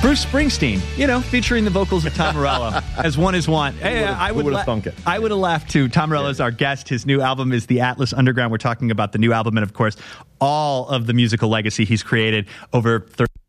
Bruce Springsteen, featuring the vocals of Tom Morello, as one is one. Who would have thunk it? I would have laughed too. Tom Morello is our guest. His new album is The Atlas Underground. We're talking about the new album and, of course, all of the musical legacy he's created over 30